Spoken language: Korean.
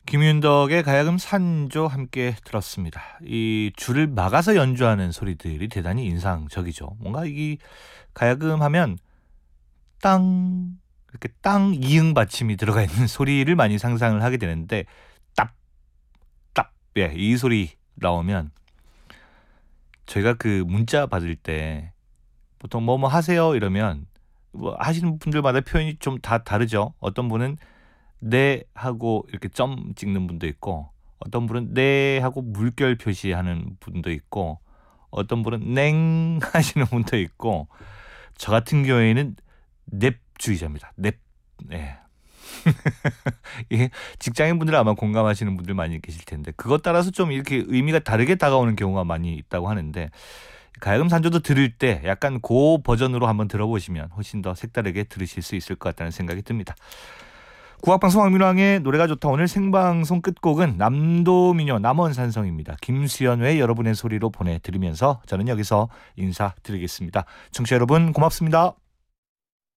김윤덕의 가야금 산조 함께 들었습니다. 이 줄을 막아서 연주하는 소리들이 대단히 인상적이죠. 뭔가 이 가야금 하면 땅 이렇게 땅 이응 받침이 들어가 있는 소리를 많이 상상을 하게 되는데 답답 이 소리 나오면 저희가 그 문자 받을 때 보통 뭐뭐 하세요 이러면 뭐 하시는 분들마다 표현이 좀 다 다르죠. 어떤 분은 네 하고 이렇게 점 찍는 분도 있고 어떤 분은 네 하고 물결 표시하는 분도 있고 어떤 분은 냉 하시는 분도 있고 저 같은 경우에는 넵주의자입니다. 넵. 네. 이게 직장인분들 아마 공감하시는 분들 많이 계실 텐데 그것 따라서 좀 이렇게 의미가 다르게 다가오는 경우가 많이 있다고 하는데 가야금 산조도 들을 때 약간 그 버전으로 한번 들어보시면 훨씬 더 색다르게 들으실 수 있을 것 같다는 생각이 듭니다. 국악방송 황민왕의 노래가 좋다. 오늘 생방송 끝곡은 남도민요 남원산성입니다. 김수연의 여러분의 소리로 보내드리면서 저는 여기서 인사드리겠습니다. 청취자 여러분 고맙습니다.